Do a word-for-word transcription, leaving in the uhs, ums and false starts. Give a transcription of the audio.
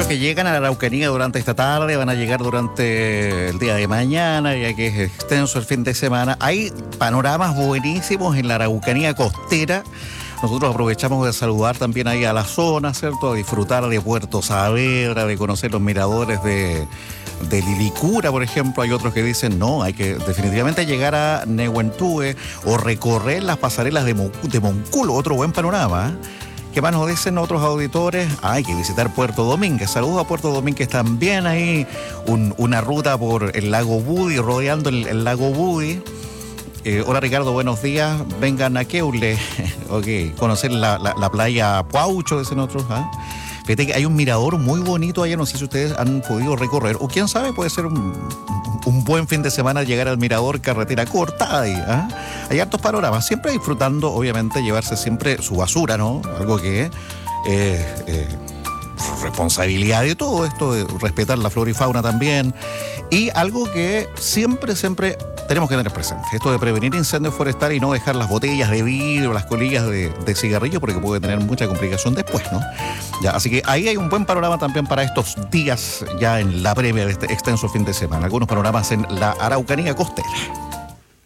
otros que llegan a la Araucanía durante esta tarde, van a llegar durante el día de mañana, ya que es extenso el fin de semana. Hay panoramas buenísimos en la Araucanía costera. Nosotros aprovechamos de saludar también ahí a la zona, ¿cierto? A disfrutar de Puerto Saavedra, de conocer los miradores de, de Lilicura, por ejemplo. Hay otros que dicen, no, hay que definitivamente llegar a Nehuentúe o recorrer las pasarelas de, Mon de Monculo, otro buen panorama, ¿eh? ¿Qué más nos dicen otros auditores? Ah, hay que visitar Puerto Domínguez. Saludos a Puerto Domínguez también. Ahí un, una ruta por el lago Budi, rodeando el, el lago Budi. Eh, hola Ricardo, buenos días. Vengan a Queule. Ok, conocer la, la, la playa Puaucho, dicen otros. ¿Ah? Fíjate que hay un mirador muy bonito allá. No sé si ustedes han podido recorrer. O quién sabe, puede ser un, un buen fin de semana llegar al mirador, carretera corta. Ahí, ¿ah? Hay hartos panoramas. Siempre disfrutando, obviamente, llevarse siempre su basura, ¿no? Algo que es eh, eh, responsabilidad de todo esto, de respetar la flora y fauna también. Y algo que siempre, siempre tenemos que tener presente, esto de prevenir incendios forestales y no dejar las botellas de vidrio, las colillas de, de cigarrillo, porque puede tener mucha complicación después, ¿no? Ya, así que ahí hay un buen panorama también para estos días ya en la previa de este extenso fin de semana. Algunos panoramas en la Araucanía costera.